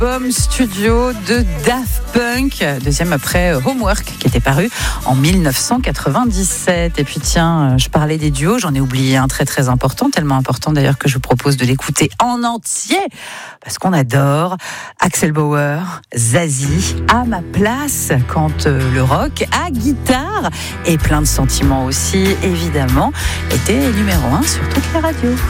album studio de Daft Punk, deuxième après Homework, qui était paru en 1997. Et puis tiens, je parlais des duos, j'en ai oublié un très très important, tellement important d'ailleurs que je vous propose de l'écouter en entier, parce qu'on adore Axel Bauer, Zazie, à ma place, quand le rock à guitare, et plein de sentiments aussi, évidemment, était numéro 1 sur toutes les radios.